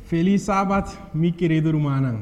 Feliz sábado, mi querido Rumanang.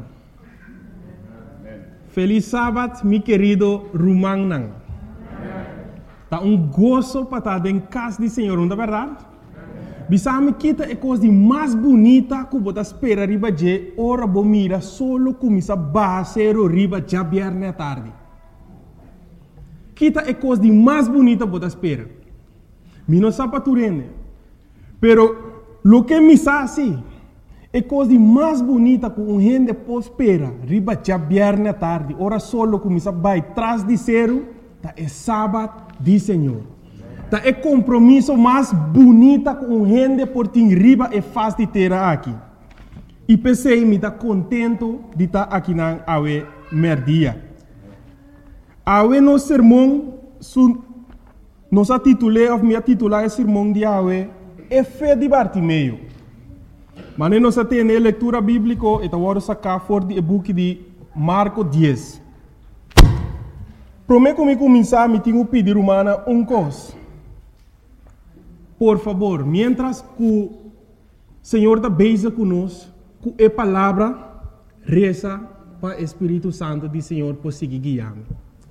Feliz sábado, mi querido Rumanang. Tá gozo para estar em casa do Senhor, não é verdade? Bisame kita é coisa mais bonita que você espera riba de hora bo mira solo começa basero riba já viernes à tarde. Kita é coisa mais bonita que você espera. Mi não sabe turene. Pero lo que me sabe é coisa mais bonita que gente pode esperar riba já viernes à tarde, hora solo começa vai trás de zero, tá é sábado do Senhor. Tá é compromisso mais bonita com gente por ter riba e faz de ter aqui. E pensei me tá contento de estar aqui na awe merdia. Awe no sermão nos titulei ou me titular o sermão de awe é fé de Bartimeu. Mas nós temos leitura bíblica e agora sacar fora do book de Marcos 10. Prometo que me começar me tenho pedir humana coisa. Por favor, mientras que o Senhor está beija conosco, com a palavra, reza para o Espírito Santo do Senhor por seguir guiando.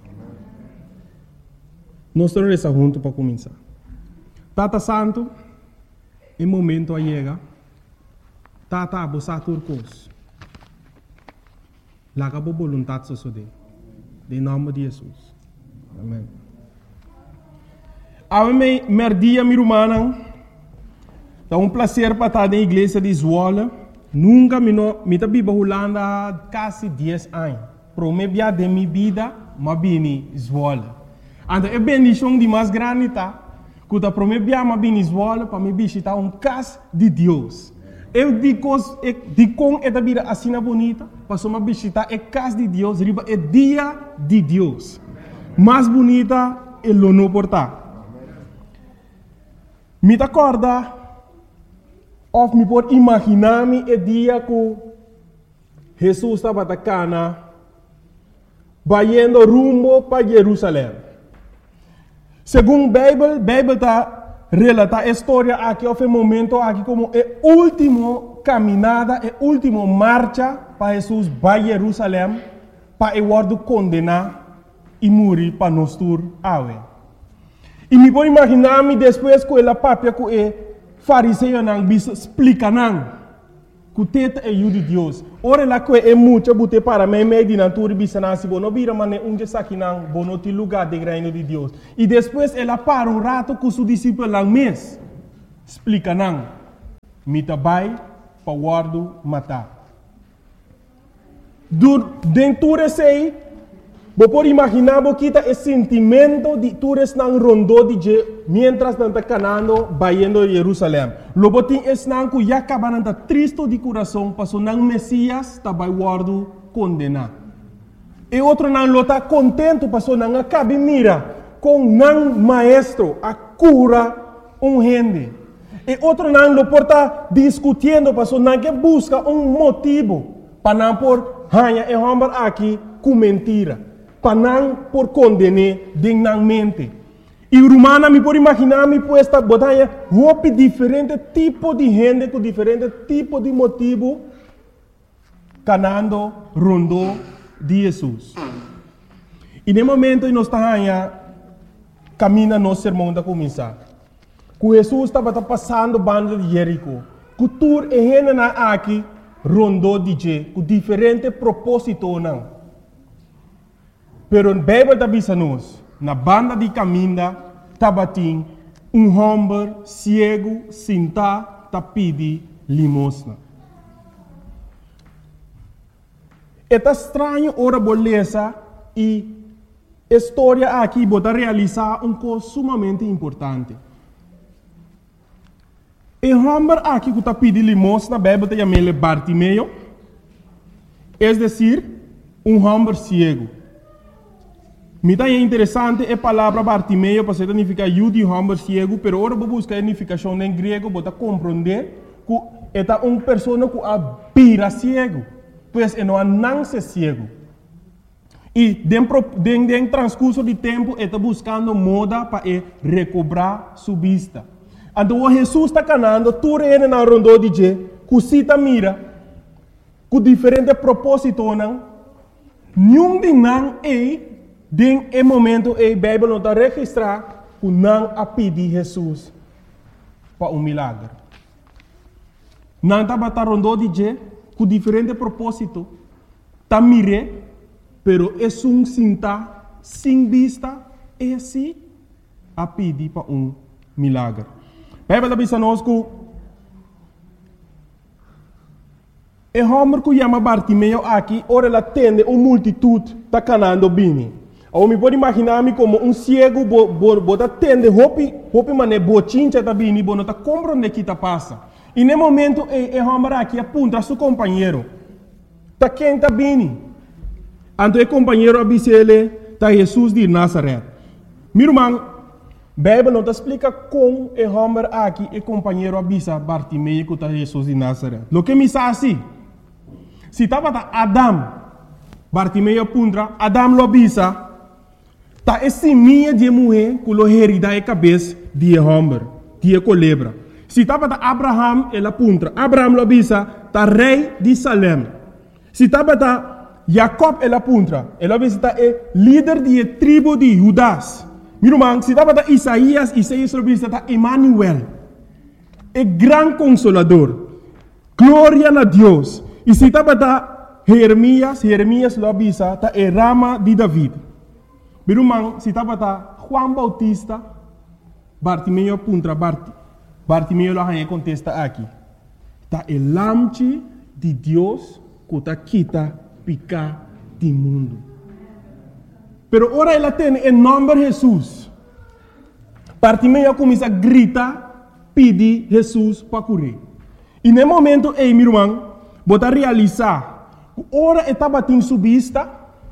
Nós estamos rezando juntos para começar. Tata Santo, em momento a chega, Tata abusar turcos. Laga a vontade sosode. Em nome de Jesus. Amém. Ave merdia mi rumana, é prazer para estar na igreja de Zwolle. Nunca me tá biba Holanda quase 10 anos. Promebia de minha vida, mas bini Zwolle. Então é bendição de mais grande tá. Quando promebia mas bini Zwolle para me visitar casa de Deus. Eu digo com esta vida assim bonita, para me visitar a casa de Deus, riba é dia de Deus. Mais bonita é o não portar. Me acorda, ou me pode imaginar-me o dia que Jesus estava na cana, indo rumo para Jerusalém. Segundo a Bíblia está relata a história aqui, houve um momento aqui como a última caminhada, a última marcha para Jesus para Jerusalém, para o wordo condenar e morrer para nós tur awe. E me pode imaginar-me depois que ela papia que o fariseu não bisa explica não que teta é o de Deus. Ora lá que é muito bote para mim de natura bisa não se bono vira mas onde está aqui não bono te lugar de reino de Deus. E depois ela para rato com seu discípulo não mês explica não. Me tabai para guardo matar. Dentro sei você pode imaginar que o sentimento de todos não rondou de mientras não está canando indo a Jerusalém. Logo tem esse não que já acaba de triste de coração, passou não Messias está vai guardo condenar. E outro não está contente, passou não acaba mira com não maestro a cura gente. E outro não lo porta discutindo, passou não que busca motivo para não por hanha e hambar aqui com mentira. Para não por condenar dignamente. E Romana me pode imaginar me puesta botanha roupa diferente tipo de gente com diferente tipo de motivo canando rondou de Jesus. E no momento que nós estamos caminha nosso sermão da começar. Que Jesus estava passando banda de Jerico. Que tur e gente na aqui rondou de je com diferente propósito não. Pero a Bíblia está dizendo na banda de caminho, tabatim, homem cego, sentado, tapidi, limosna. É estranho ora beleza e a história aqui pode realizar coisa sumamente importante. O homem aqui que tapidi limosna, a Bíblia está chamando Bartimeu, é decir, homem cego. Me é interessante a palavra Bartimeu para significar de homem cego, pero agora vou buscar a significação em grego para compreender que é uma pessoa que é cego, pois não nasce cego. E dentro transcurso de tempo está buscando moda para recobrar sua vista. Então Jesus está canando, tudo ele na rondou de cosita mira, com diferente propósito não, nenhum de não den e momento a Bíblia não está registrar que não a pedir Jesus para milagre. Não está batendo de je, com diferente propósito, tá mire, pero é sinta, sem vista, é assim a pedir para milagre. A Bíblia diz a nós que o homem que chama Bartimeu aqui, ora ela tende uma multitude está canando bem. Eu me pode imaginar-me como cego, bota tende, hopi mané, bochincha tá bem, não está compreendendo o que está passa. E no momento, o homem aqui aponta a seu companheiro. Tá quem tá bem. Então o companheiro avisa ele, tá Jesus de Nazaré. Meu irmão, a Bíblia não te explica como o homem aqui, o companheiro avisa Bartimeu que tá Jesus de Nazaré. O que me diz assim, se estava Adam, Bartimeu apunta, Adam lo avisa, tá esse minha de mulher que lo herida a cabeça de homem, de colebra. Se estava Abraham, ele apunta, Abraham lo avisa, tá rei de Salem. Se estava Jacob, ele apunta, ele avisa, tá líder da tribo de Judas. Meu irmão, se estava Isaías lo avisa, tá Emmanuel, é grande consolador, glória a Deus. E se estava Jeremias lo avisa, tá Rama de David. Meu irmão, se estava Juan Bautista, Bartimeu apunta, Bartimeu lá contesta aqui. Tá o lamche de Deus que está quita picar do mundo. Pero ora ela tem em nome de Jesus. Bartimeu começa a gritar, pedir Jesus para curar. E no momento, meu irmão, bota realizar, ora estava em sua vista,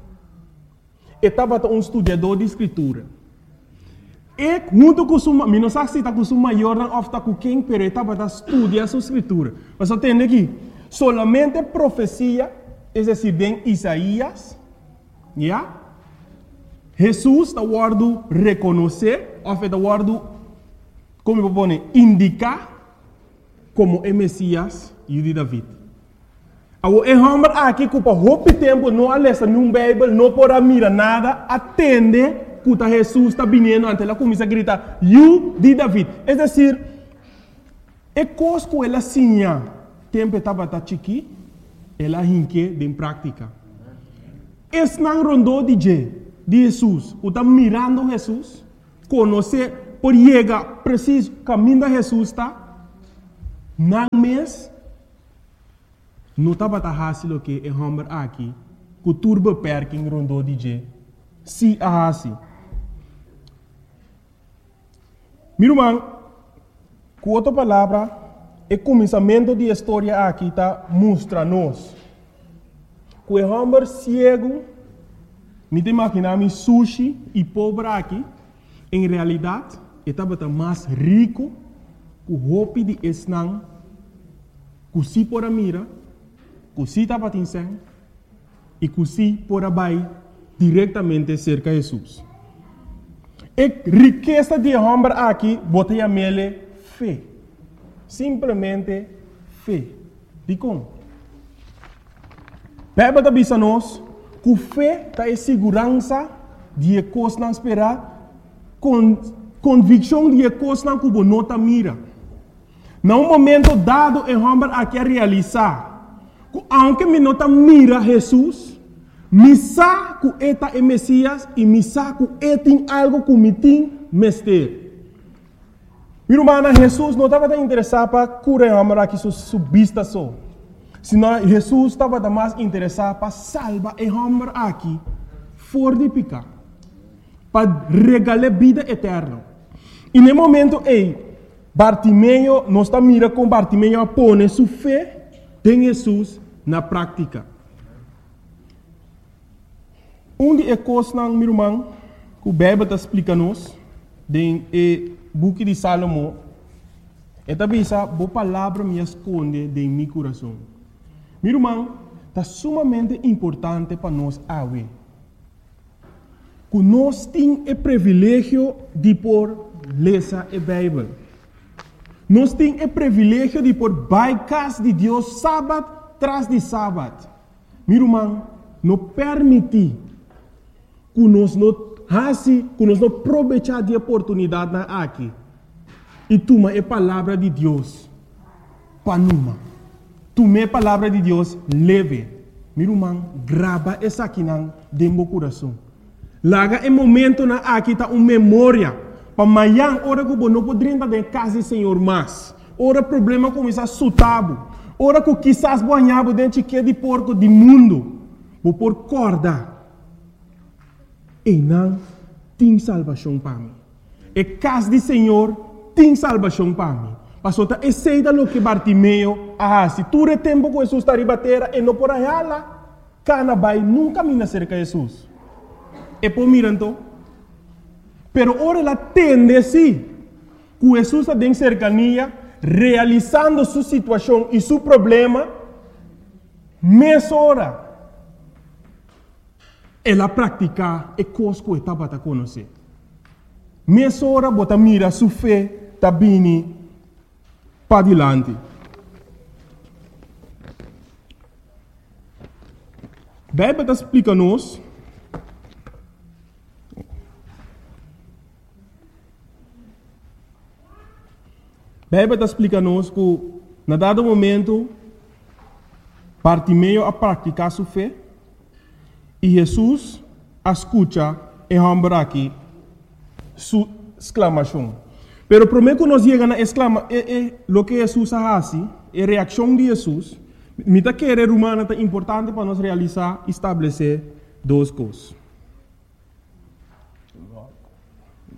estava estudador de escritura. E junto com sua, não sei se está com sua maior ou está com quem, mas estava estudando sua escritura. Mas você tem aqui, solamente profecia, é decir, em Isaías, yeah? Jesus está guardando reconhecer, ou está guardando, como eu vou dizer, indicar como é Messias e de David. O homem aqui que por tempo não alessa num Bíblia, não pode mirar nada, atende que Jesus está vindo ante ela começa a gritar, "You de David". É decir, é coisa que ela sinha, tempo estava chiqui, ela hinque em prática. Esse não rondou de Jesus, que está mirando Jesus, conhecer, por chegar preciso, caminho de Jesus está, não mês, não estava fácil o que o homem aqui, que turbo perking rondou de se assim. Meu irmão, com outra palavra, o começamento da história aqui está mostra-nos que o homem cego, me imaginar sushi e pobre aqui, em realidade, estava mais rico que o roupa de esnang, que se por a mira, que se estava tinseng, e que se por a bai diretamente cerca de Jesus. A riqueza de homem aqui, botei a mele fé. Simplesmente fé. De como? Bíblia está dizendo nós que fé está em segurança de coisas não esperar, convicção de coisas não que não está mira. Num momento dado, o homem aqui a realizar, que aunque me não está mira Jesus, me sabe que eta é Messias e me sabe que ele tem algo que me tem mestre. Meu irmão, Jesus não estava interessado para curar o homem aqui sua vista só. Senão Jesus estava mais interessado para salvar o homem aqui fora de pecar. Para regalar vida eterna. E no momento Bartimeu, não está mirando com Bartimeu a pôr sua fé em Jesus na prática. De coisas, meu irmão, que o Bíblia está explicando-nos, no book de Salomão, é também essa boa palavra me esconde de meu coração. Meu irmão, está sumamente importante para nós hoje. Que nós temos o privilégio de por ler a Bíblia. Nós temos o privilégio de por baixar de Deus sábado tras de sábado. Meu irmão, não permite que nós não aproveitar de oportunidade aqui. E toma a palavra de Deus para numa. Toma a palavra de Deus leve. Meu irmão, grava essa aqui dentro do coração. Laga o momento na aqui tá uma memória. Para amanhã, hora que não poderia estar em casa do Senhor mais. Hora problema começa a sutabo. Hora que quizás banhava dentro de porco do mundo. Vou por corda. E não tem salvação para mim. E casa do Senhor tem salvação para mim. Pastor, aceita o que Bartimeu se tu é tempo que Jesus está ribatera e não por aí lá, cana vai nunca me cerca de Jesus. E por mirando, pero ora ela tende sim, que Jesus está em cercania, realizando sua situação e seu problema, mais hora, ela pratica e coisa que estava a conhecer. Mais hora, bota mira sua fé, está bem para adiante. Bíblia está explicando-nos que, na dado momento, Bartimeu a praticar sua fé e Jesus escuta e rambra aqui sua exclamação. Pero primeiro que nós chegamos a exclamar, o que Jesus faz, a reação de Jesus, me está querer humana é importante para nós realizar, estabelecer duas coisas.